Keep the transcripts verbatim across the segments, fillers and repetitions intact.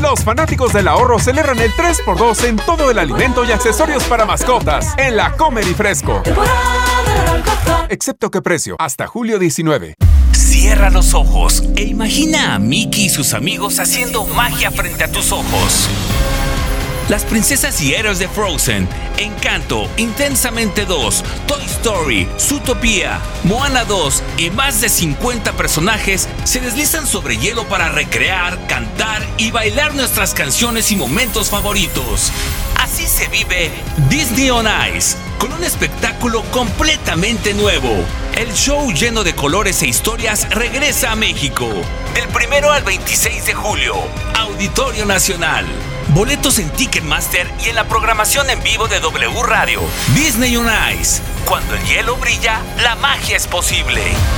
Los fanáticos del ahorro celebran el tres por dos en todo el alimento y accesorios para mascotas en la Comer y Fresco. Excepto que precio, hasta julio diecinueve. Cierra los ojos e imagina a Mickey y sus amigos haciendo magia frente a tus ojos. Las princesas y héroes de Frozen, Encanto, Intensamente dos, Toy Story, Zootopia, Moana dos y más de cincuenta personajes se deslizan sobre hielo para recrear, cantar y bailar nuestras canciones y momentos favoritos. Así se vive Disney on Ice, con un espectáculo completamente nuevo. El show lleno de colores e historias regresa a México. Del primero al veintiséis de julio, Auditorio Nacional. Boletos en Ticketmaster y en la programación en vivo de W Radio. Disney on Ice. Cuando el hielo brilla, la magia es posible.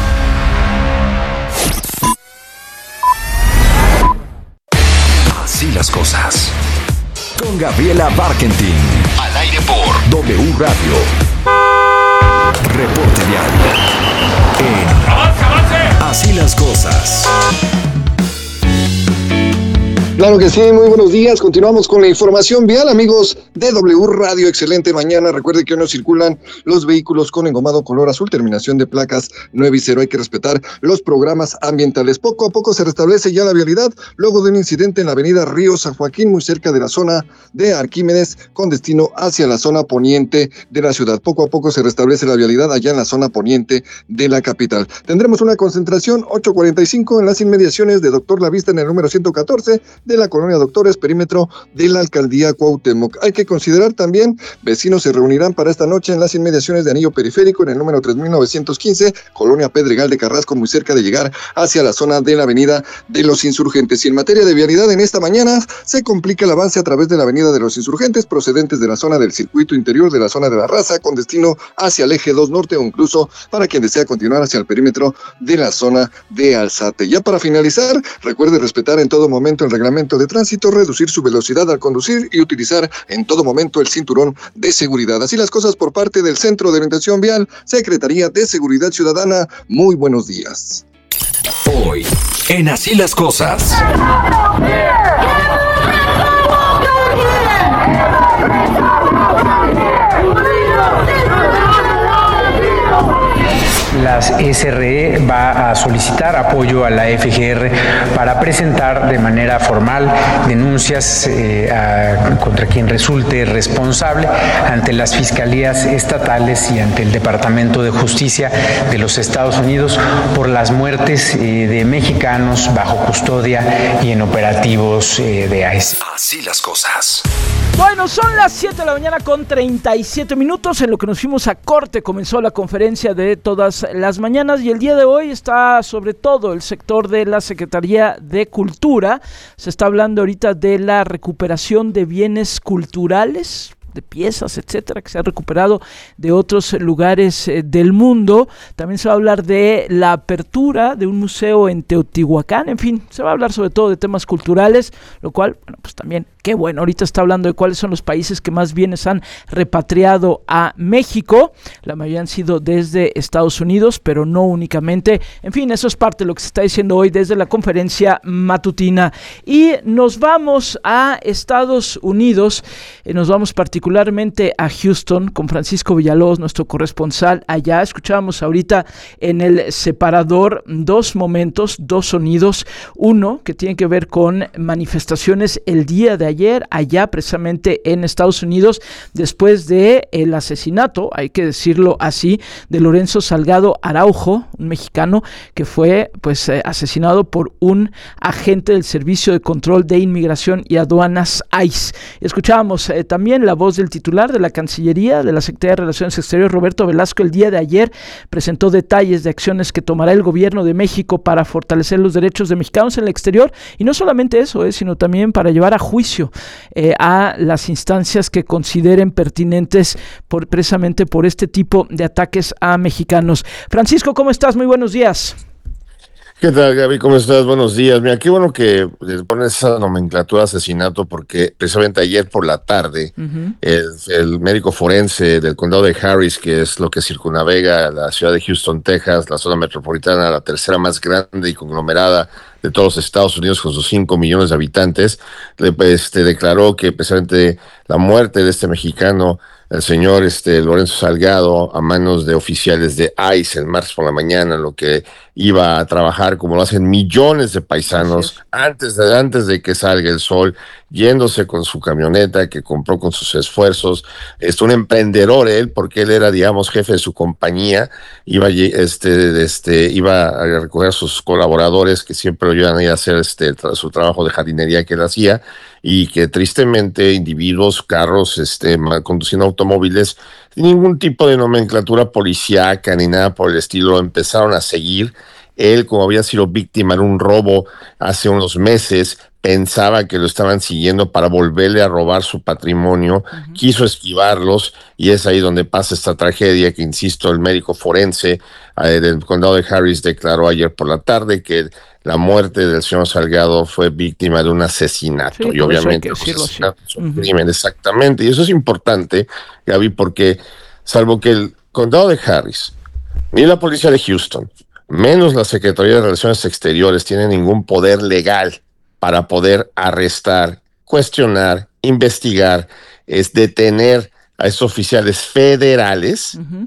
Así las cosas. Con Gabriela Barkentin. Al aire por W Radio. Reporte vial. En ¡Avance, avance! Así las cosas. Claro que sí, muy buenos días. Continuamos con la información vial, amigos de W Radio. Excelente mañana. Recuerde que hoy no circulan los vehículos con engomado color azul, terminación de placas nueve y cero. Hay que respetar los programas ambientales. Poco a poco se restablece ya la vialidad luego de un incidente en la avenida Río San Joaquín, muy cerca de la zona de Arquímedes, con destino hacia la zona poniente de la ciudad. Poco a poco se restablece la vialidad allá en la zona poniente de la capital. Tendremos una concentración ocho cuarenta y cinco en las inmediaciones de Doctor La Vista en el número ciento catorce de la colonia Doctores, perímetro de la alcaldía Cuauhtémoc. Hay que considerar también, vecinos se reunirán para esta noche en las inmediaciones de Anillo Periférico en el número tres mil novecientos quince, colonia Pedregal de Carrasco, muy cerca de llegar hacia la zona de la avenida de los Insurgentes. Y en materia de vialidad, en esta mañana se complica el avance a través de la avenida de los Insurgentes, procedentes de la zona del circuito interior de la zona de la Raza, con destino hacia el eje dos norte, o incluso para quien desea continuar hacia el perímetro de la zona de Alzate. Ya para finalizar, recuerde respetar en todo momento el reglamento de tránsito, reducir su velocidad al conducir y utilizar en todo momento el cinturón de seguridad. Así las cosas por parte del Centro de Orientación Vial, Secretaría de Seguridad Ciudadana. Muy buenos días. Hoy, en Así las cosas. Las S R E va a solicitar apoyo a la F G R para presentar de manera formal denuncias eh, a, contra quien resulte responsable ante las fiscalías estatales y ante el Departamento de Justicia de los Estados Unidos por las muertes eh, de mexicanos bajo custodia y en operativos eh, de I C E. Así las cosas. Bueno, son las siete de la mañana con treinta y siete minutos. En lo que nos fuimos a corte comenzó la conferencia de todas las mañanas y el día de hoy está sobre todo el sector de la Secretaría de Cultura. Se está hablando ahorita de la recuperación de bienes culturales, de piezas, etcétera, que se han recuperado de otros lugares eh, del mundo. También se va a hablar de la apertura de un museo en Teotihuacán. En fin, se va a hablar sobre todo de temas culturales, lo cual, bueno, pues también, qué bueno. Ahorita está hablando de cuáles son los países que más bienes han repatriado a México. La mayoría han sido desde Estados Unidos, pero no únicamente. En fin, eso es parte de lo que se está diciendo hoy desde la conferencia matutina. Y nos vamos a Estados Unidos, eh, nos vamos particularmente particularmente a Houston, con Francisco Villalobos, nuestro corresponsal allá. Escuchábamos ahorita en el separador dos momentos, dos sonidos. Uno que tiene que ver con manifestaciones el día de ayer, allá precisamente en Estados Unidos, después de el asesinato, hay que decirlo así, de Lorenzo Salgado Araujo, un mexicano que fue pues eh, asesinado por un agente del Servicio de Control de Inmigración y Aduanas I C E. Escuchábamos eh, también la voz del titular de la Cancillería, de la Secretaría de Relaciones Exteriores, Roberto Velasco. El día de ayer presentó detalles de acciones que tomará el gobierno de México para fortalecer los derechos de mexicanos en el exterior, y no solamente eso, eh, sino también para llevar a juicio eh, a las instancias que consideren pertinentes por, precisamente por este tipo de ataques a mexicanos. Francisco, ¿cómo estás? Muy buenos días. ¿Qué tal, Gaby? ¿Cómo estás? Buenos días. Mira, qué bueno que le pones esa nomenclatura de asesinato, porque precisamente ayer por la tarde uh-huh. el, el médico forense del condado de Harris, que es lo que circunnavega la ciudad de Houston, Texas, la zona metropolitana, la tercera más grande y conglomerada de todos los Estados Unidos con sus cinco millones de habitantes, le, este, declaró que precisamente la muerte de este mexicano, el señor este, Lorenzo Salgado, a manos de oficiales de ICE el martes por la mañana, lo que iba a trabajar como lo hacen millones de paisanos antes de, antes de que salga el sol, yéndose con su camioneta que compró con sus esfuerzos. Es un emprendedor él, porque él era, digamos, jefe de su compañía, iba, este, este, iba a recoger a sus colaboradores que siempre lo ayudan a ir a hacer este, su trabajo de jardinería que él hacía, y que tristemente individuos, carros, este, conduciendo automóviles, sin ningún tipo de nomenclatura policíaca ni nada por el estilo, empezaron a seguir. Él, como había sido víctima de un robo hace unos meses, pensaba que lo estaban siguiendo para volverle a robar su patrimonio, uh-huh. quiso esquivarlos, y es ahí donde pasa esta tragedia que, insisto, el médico forense eh, del condado de Harris declaró ayer por la tarde que la muerte del señor Salgado fue víctima de un asesinato. Sí, y obviamente los asesinatos son uh-huh. crimen, exactamente. Y eso es importante, Gaby, porque salvo que el condado de Harris, ni la policía de Houston, menos la Secretaría de Relaciones Exteriores, tienen ningún poder legal para poder arrestar, cuestionar, investigar, es detener a esos oficiales federales. Uh-huh.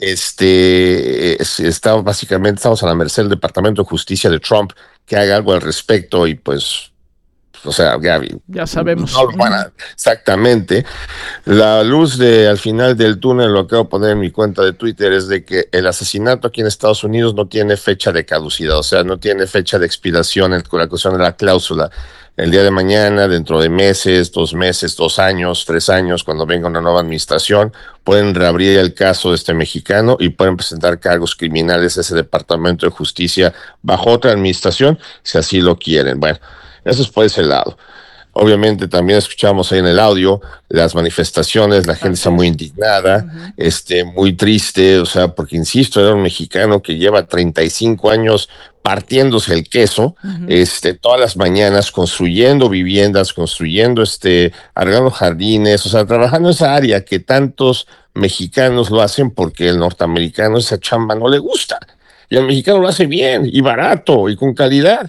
Este, es, está, básicamente estamos a la merced del Departamento de Justicia de Trump que haga algo al respecto, y pues, o sea, Gaby, ya sabemos. No lo van a, exactamente. La luz de al final del túnel, lo acabo de poner en mi cuenta de Twitter, es de que el asesinato aquí en Estados Unidos no tiene fecha de caducidad, o sea, no tiene fecha de expiración con la cuestión de la cláusula. El día de mañana, dentro de meses, dos meses, dos años, tres años, cuando venga una nueva administración, pueden reabrir el caso de este mexicano y pueden presentar cargos criminales a ese Departamento de Justicia bajo otra administración, si así lo quieren. Bueno, eso es por ese lado. Obviamente también escuchamos ahí en el audio las manifestaciones, la gente está muy indignada, uh-huh. este, muy triste, o sea, porque insisto, era un mexicano que lleva treinta y cinco años partiéndose el queso, uh-huh. este, todas las mañanas construyendo viviendas, construyendo, este, arreglando jardines, o sea, trabajando en esa área que tantos mexicanos lo hacen porque el norteamericano esa chamba no le gusta, y el mexicano lo hace bien, y barato, y con calidad,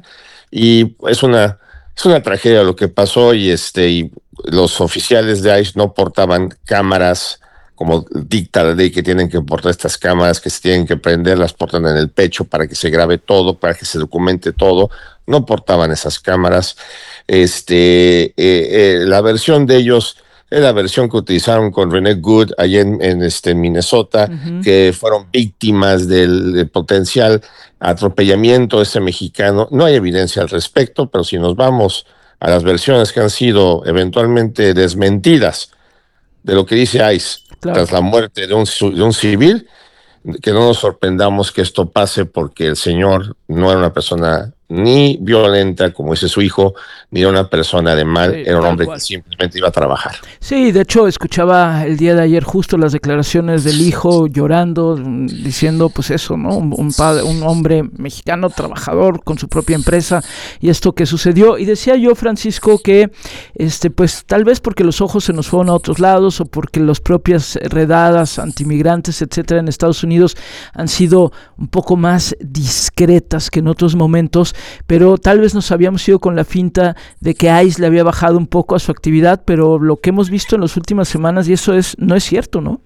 y es una... Es una tragedia lo que pasó, y este y los oficiales de ICE no portaban cámaras como dicta la ley, que tienen que portar estas cámaras, que se tienen que prender, las portan en el pecho para que se grabe todo, para que se documente todo. No portaban esas cámaras. Este, eh, eh, la versión de ellos es la versión que utilizaron con René Good allá en, en este, Minnesota, uh-huh. que fueron víctimas del, del potencial atropellamiento de ese mexicano. No hay evidencia al respecto, pero si nos vamos a las versiones que han sido eventualmente desmentidas de lo que dice ICE, claro, tras la muerte de un, de un civil, que no nos sorprendamos que esto pase, porque el señor no era una persona ni violenta, como dice su hijo, ni era una persona de mal, sí, era un hombre cual. que simplemente iba a trabajar. Sí, de hecho, escuchaba el día de ayer justo las declaraciones del hijo llorando, diciendo pues eso, ¿no? Un, un padre, un hombre mexicano trabajador con su propia empresa, y esto que sucedió. Y decía yo, Francisco, que este pues tal vez porque los ojos se nos fueron a otros lados, o porque las propias redadas antimigrantes, etcétera, en Estados Unidos han sido un poco más discretas que en otros momentos, pero tal vez nos habíamos ido con la finta de que ICE le había bajado un poco a su actividad, pero lo que hemos visto en las últimas semanas, y eso es no es cierto, ¿no?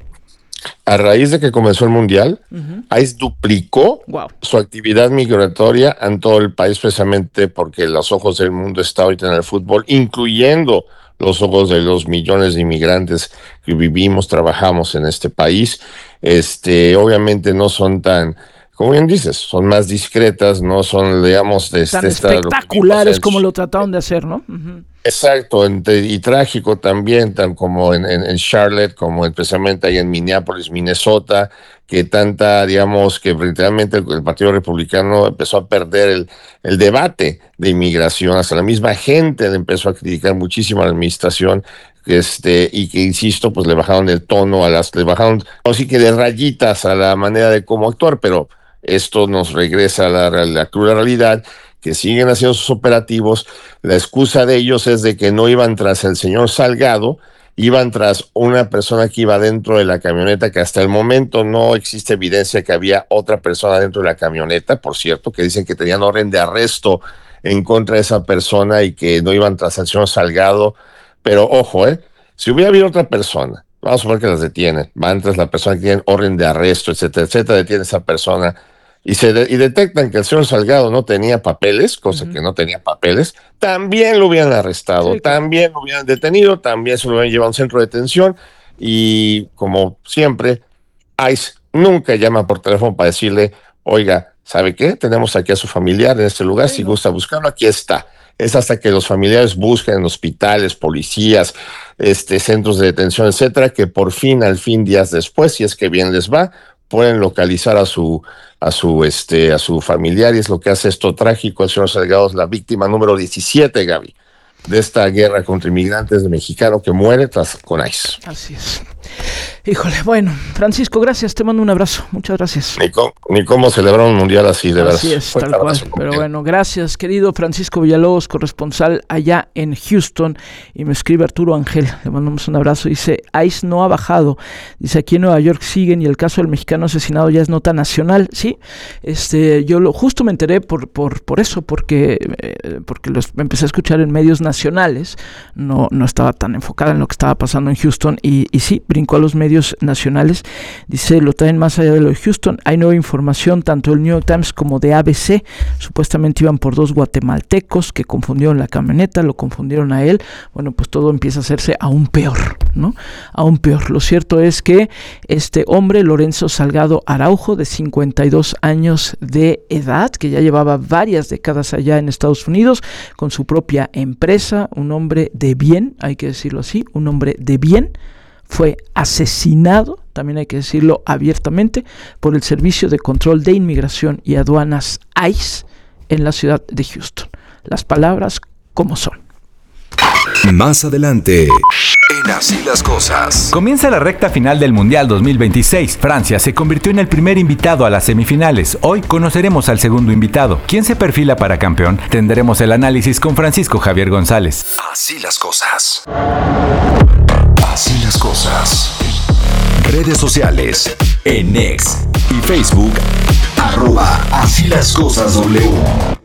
A raíz de que comenzó el Mundial, uh-huh. ICE duplicó wow. su actividad migratoria en todo el país, precisamente porque los ojos del mundo están ahorita en el fútbol, incluyendo los ojos de los millones de inmigrantes que vivimos, trabajamos en este país. Este, obviamente no son tan, como bien dices, son más discretas, no son, digamos, de tan esta, espectaculares lo como lo trataron de hacer, ¿no? Uh-huh. Exacto, y trágico también, tan como en, en, en Charlotte, como especialmente ahí en Minneapolis, Minnesota, que tanta, digamos, que literalmente el, el Partido Republicano empezó a perder el, el debate de inmigración, hasta la misma gente le empezó a criticar muchísimo a la administración, este, y que, insisto, pues le bajaron el tono, a las, le bajaron, así que de rayitas a la manera de cómo actuar, pero esto nos regresa a la, a la cruda realidad, que siguen haciendo sus operativos. La excusa de ellos es de que no iban tras el señor Salgado, iban tras una persona que iba dentro de la camioneta, que hasta el momento no existe evidencia que había otra persona dentro de la camioneta, por cierto, que dicen que tenían orden de arresto en contra de esa persona y que no iban tras el señor Salgado. Pero ojo, eh, si hubiera habido otra persona, vamos a suponer que las detienen, van tras la persona que tiene orden de arresto, etcétera, etcétera, detiene a esa persona y se de, y detectan que el señor Salgado no tenía papeles, cosa uh-huh. que no tenía papeles, también lo hubieran arrestado, sí, claro. también lo hubieran detenido, también se lo hubieran llevado a un centro de detención y, como siempre, ICE nunca llama por teléfono para decirle, oiga, ¿sabe qué? Tenemos aquí a su familiar en este lugar, sí, si no. gusta buscarlo, aquí está. Es hasta que los familiares busquen en hospitales, policías, este, centros de detención, etcétera, que por fin, al fin, días después, si es que bien les va, pueden localizar a su a su este a su familiar, y es lo que hace esto trágico. El señor Salgado es la víctima número diecisiete, Gaby, de esta guerra contra inmigrantes de mexicano que muere tras con ICE. Así es. Híjole, bueno, Francisco, gracias, te mando un abrazo, muchas gracias. Ni cómo, ni cómo celebrar un mundial así, de verdad. Así es, tal cual, pero bueno, gracias, querido Francisco Villalobos, corresponsal allá en Houston, y me escribe Arturo Ángel, le mandamos un abrazo, dice, ICE no ha bajado, dice, aquí en Nueva York siguen, y el caso del mexicano asesinado ya es nota nacional, sí, este, yo lo, justo me enteré por, por, por eso, porque, eh, porque los empecé a escuchar en medios nacionales, no, no estaba tan enfocada en lo que estaba pasando en Houston, y, y sí, brincó a los medios nacionales, dice, lo traen más allá de lo de Houston, hay nueva información, tanto del New York Times como de A B C, supuestamente iban por dos guatemaltecos que confundieron la camioneta, lo confundieron a él, bueno, pues todo empieza a hacerse aún peor, ¿no? Aún peor. Lo cierto es que este hombre, Lorenzo Salgado Araujo, de cincuenta y dos años de edad, que ya llevaba varias décadas allá en Estados Unidos, con su propia empresa, un hombre de bien, hay que decirlo así, un hombre de bien, fue asesinado, también hay que decirlo abiertamente, por el Servicio de Control de Inmigración y Aduanas ICE en la ciudad de Houston. Las palabras como son. Más adelante, en Así las Cosas. Comienza la recta final del Mundial dos mil veintiséis. Francia se convirtió en el primer invitado a las semifinales. Hoy conoceremos al segundo invitado. ¿Quién se perfila para campeón? Tendremos el análisis con Francisco Javier González. Así las Cosas. Así las Cosas. Redes sociales. En X y Facebook. Arroba Así las Cosas W.